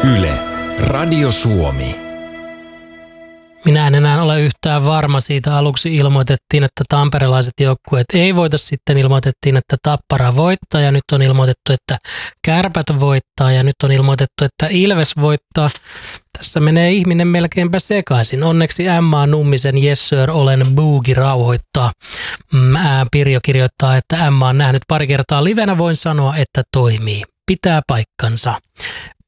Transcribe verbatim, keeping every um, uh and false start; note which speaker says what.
Speaker 1: Yle, Radio Suomi.
Speaker 2: Minä en enää ole yhtään varma siitä. Aluksi ilmoitettiin, että tamperelaiset joukkueet ei voita. Sitten ilmoitettiin, että Tappara voittaa ja nyt on ilmoitettu, että Kärpät voittaa ja nyt on ilmoitettu, että Ilves voittaa. Tässä menee ihminen melkeinpä sekaisin. Onneksi M A Nummisen Yes Sir olen Boogie rauhoittaa. Pirjo kirjoittaa, että M A on nähnyt pari kertaa livenä. Voin sanoa, että toimii. Pitää paikkansa.